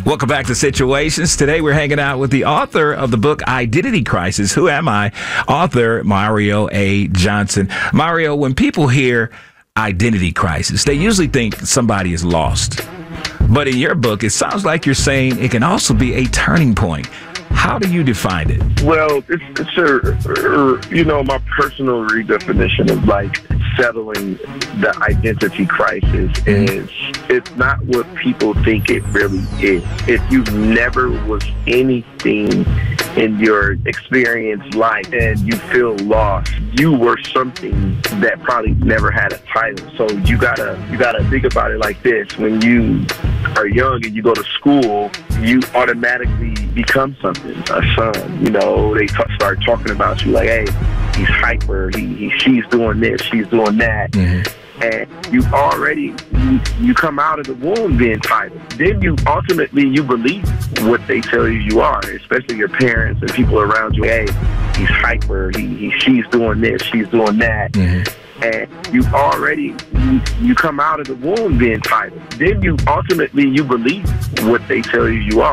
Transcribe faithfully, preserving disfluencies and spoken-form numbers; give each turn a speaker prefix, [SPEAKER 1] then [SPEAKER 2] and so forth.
[SPEAKER 1] Welcome back to Situations. Today we're hanging out with the author of the book Identity Crisis, Who Am I? Author Mario A. Johnson. Mario, when people hear identity crisis, they usually think somebody is lost. But in your book, it sounds like you're saying it can also be a turning point. How do you define it?
[SPEAKER 2] Well, it's, it's a, you know, my personal redefinition of like settling the identity crisis is it's not what people think it really is. If you never was anything in your experience life and you feel lost, you were something that probably never had a title. So you gotta you gotta think about it like this: when you are young and you go to school, you automatically become something. A son, you know, they t- start talking about you like, hey, he's hyper, he, he she's doing this, she's doing that. Mm-hmm. And you already, you, you come out of the womb being titled. Then you ultimately, you believe what they tell you you are, especially your parents and people around you. Hey, he's hyper, he, he she's doing this, she's doing that. Mm-hmm. And you already, you, you come out of the womb being titled. Then you ultimately, you believe what they tell you you are.